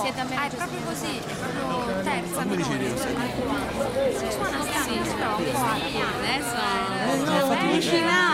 siete a meno. Ah, è proprio così, è proprio terza minore. Si suona sì, però un po' adesso Vicina.